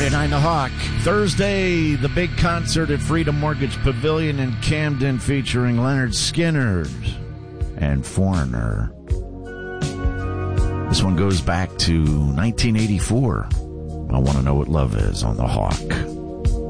Friday Night in the Hawk. Thursday, the big concert at Freedom Mortgage Pavilion in Camden featuring Leonard Skinner and Foreigner. This one goes back to 1984. I Want to Know What Love Is on the Hawk.